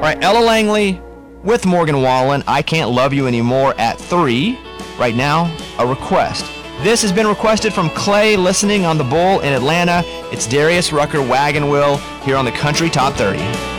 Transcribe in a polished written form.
All right, Ella Langley with Morgan Wallen, I Can't Love You Anymore at 3. Right now, a request. This has been requested from Clay listening on the Bull in Atlanta. It's Darius Rucker Wagon Wheel here on the Country Top 30.